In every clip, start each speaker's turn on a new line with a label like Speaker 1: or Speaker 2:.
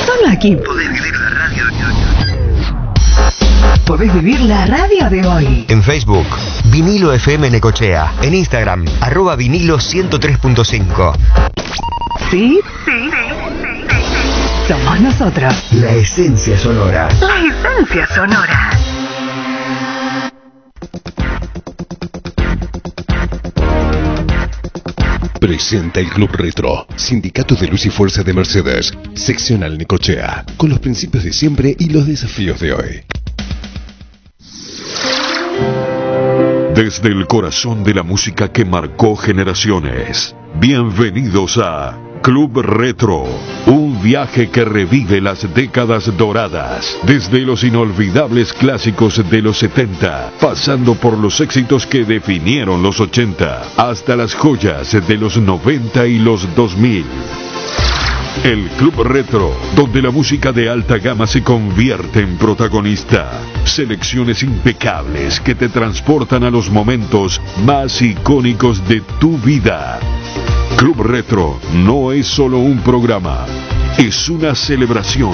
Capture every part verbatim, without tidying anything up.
Speaker 1: Solo aquí podés vivir la radio de hoy. Podés vivir la radio de hoy.
Speaker 2: En Facebook, Vinilo F M Necochea. En Instagram, arroba vinilo ciento tres punto cinco.
Speaker 1: ¿Sí? Sí, sí, sí, sí. Somos nosotros.
Speaker 2: La esencia sonora.
Speaker 1: La esencia sonora.
Speaker 3: Presenta el Club Retro, Sindicato de Luz y Fuerza de Mercedes, seccional Necochea, con los principios de siempre y los desafíos de hoy.
Speaker 4: Desde el corazón de la música que marcó generaciones, bienvenidos a Club Retro, un viaje que revive las décadas doradas, desde los inolvidables clásicos de los setenta, pasando por los éxitos que definieron los ochenta, hasta las joyas de los noventa y los dos mil. El Club Retro, donde la música de alta gama se convierte en protagonista. Selecciones impecables que te transportan a los momentos más icónicos de tu vida. Club Retro no es solo un programa, es una celebración.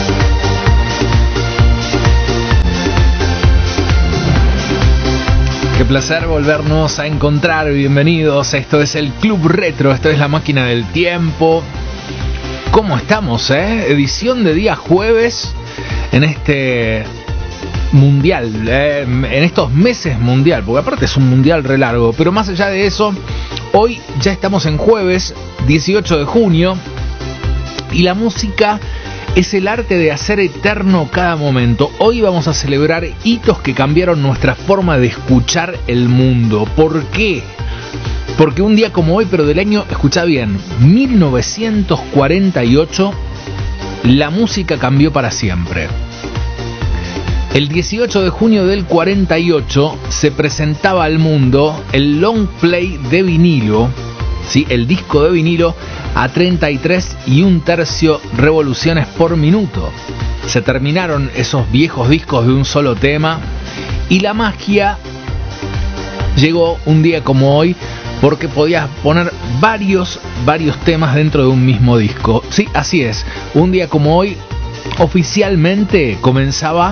Speaker 5: Qué placer volvernos a encontrar, bienvenidos. Esto es el Club Retro, esto es la máquina del tiempo. ¿Cómo estamos, eh? Edición de día jueves en este mundial, eh, en estos meses mundial, porque aparte es un mundial re largo, pero más allá de eso, hoy ya estamos en jueves dieciocho de junio y la música es el arte de hacer eterno cada momento. Hoy vamos a celebrar hitos que cambiaron nuestra forma de escuchar el mundo. ¿Por qué? Porque un día como hoy, pero del año, escucha bien, mil novecientos cuarenta y ocho, la música cambió para siempre. El dieciocho de junio del cuarenta y ocho se presentaba al mundo el long play de vinilo, ¿sí? El disco de vinilo a treinta y tres y un tercio revoluciones por minuto. Se terminaron esos viejos discos de un solo tema y la magia llegó un día como hoy, porque podías poner varios, varios temas dentro de un mismo disco. Sí, así es. Un día como hoy, oficialmente comenzaba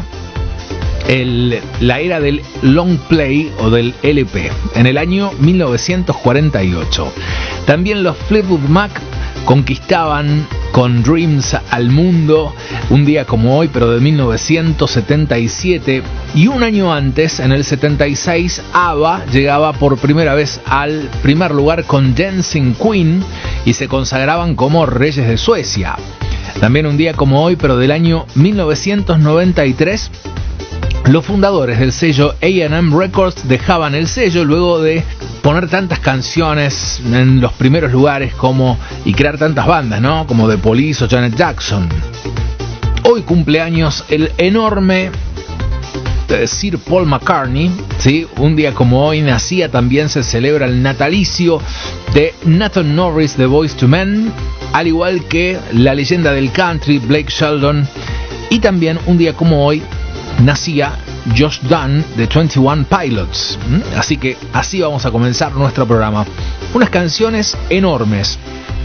Speaker 5: el, la era del long play o del L P, en el año mil novecientos cuarenta y ocho. También los Fleetwood Mac conquistaban con Dreams al mundo un día como hoy, pero de mil novecientos setenta y siete, y un año antes, en el setenta y seis, ABBA llegaba por primera vez al primer lugar con Dancing Queen y se consagraban como reyes de Suecia. También un día como hoy, pero del año mil novecientos noventa y tres, los fundadores del sello A and M Records dejaban el sello luego de poner tantas canciones en los primeros lugares como y crear tantas bandas, ¿no? Como The Police o Janet Jackson. Hoy cumpleaños el enorme eh, Sir Paul McCartney, ¿sí? Un día como hoy nacía, también se celebra el natalicio de Nathan Norris de Boyz two Men, al igual que la leyenda del country Blake Shelton, y también un día como hoy nacía Josh Dun de veintiuno Pilots. Así que así vamos a comenzar nuestro programa. Unas canciones enormes.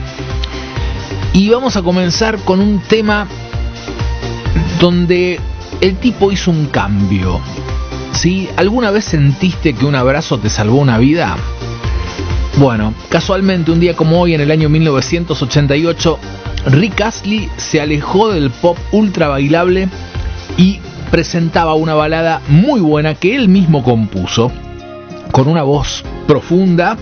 Speaker 5: Y vamos a comenzar con un tema donde el tipo hizo un cambio. ¿Sí? ¿Alguna vez sentiste que un abrazo te salvó una vida? Bueno, casualmente un día como hoy, en el año mil novecientos ochenta y ocho, Rick Astley se alejó del pop ultra bailable y presentaba una balada muy buena que él mismo compuso, con una voz profunda,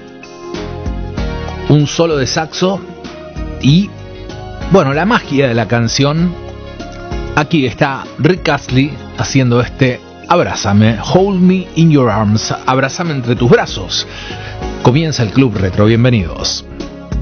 Speaker 5: un solo de saxo y, bueno, la magia de la canción. Aquí está Rick Astley haciendo este Abrázame, Hold Me in Your Arms, abrázame entre tus brazos. Comienza el Club Retro, bienvenidos.